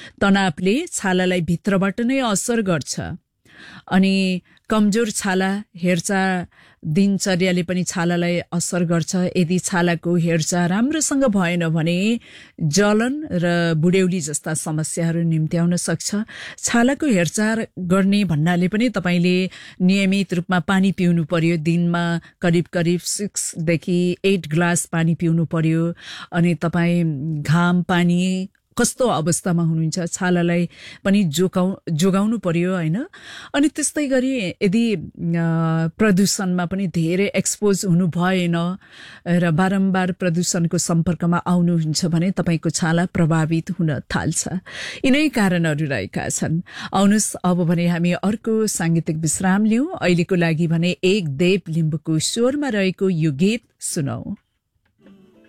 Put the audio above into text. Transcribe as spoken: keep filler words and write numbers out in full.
तनावले छालालाई भित्रबाट नै असर गर्छ अनि कमजोर छाला हेरचाह दिनचर्याले पनि छालालाई असर गर्छ। यदि छालाको हेरचाह राम्रोसँग भएन भने जलन र बुढ्यौली जस्ता समस्याहरू निम्त्याउन सक्छ। छालाको हेरचाह गर्ने भन्नाले पनि तपाईले नियमित रूपमा पानी पिउनु पर्यो। दिनमा करिब करिब सिक्सदेखि एट ग्लास पानी पिउनु पर्यो अनि तपाईँ घाम पानी कस्तो अवस्थामा हुनुहुन्छ छालालाई पनि जोगाउ जोगाउनु पर्यो हैन। अनि त्यस्तै गरी यदि प्रदूषणमा पनि धेरै एक्सपोज हुनु भएन र बारम्बार प्रदूषणको सम्पर्कमा आउनुहुन्छ भने तपाईको छाला प्रभावित हुन थाल्छ। यिनै कारणहरू रहेका छन्। आउनुस् अब भने हामी अर्को सांगीतिक विश्राम लियौं। अहिलेको लागि भने एक देव लिम्बुको स्वरमा रहेको यो गीत सुनौ।